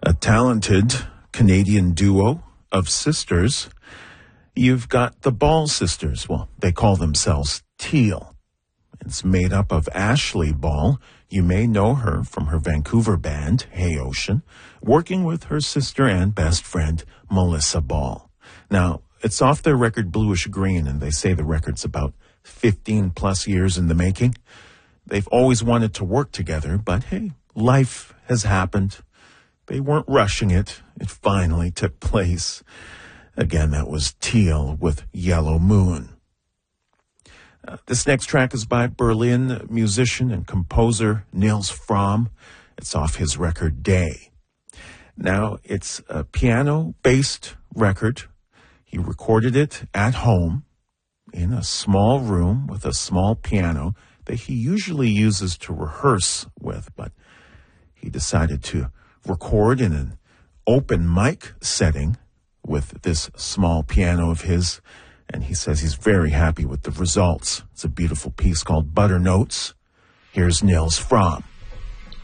A talented Canadian duo of sisters. You've got the Ball sisters. Well, they call themselves Teal. It's made up of Ashley Ball. You may know her from her Vancouver band, Hey Ocean, working with her sister and best friend, Melissa Ball. Now, it's off their record Bluish Green, and they say the record's about 15 plus years in the making. They've always wanted to work together, but hey, life has happened. They weren't rushing it. It finally took place. Again, that was Teal with Yellow Moon. This next track is by Berlin musician and composer Nils Frahm. It's off his record Day. Now, it's a piano-based record. He recorded it at home in a small room with a small piano that he usually uses to rehearse with, but he decided to record in an open mic setting with this small piano of his, and he says he's very happy with the results. It's a beautiful piece called Butter Notes. Here's Nils Frahm.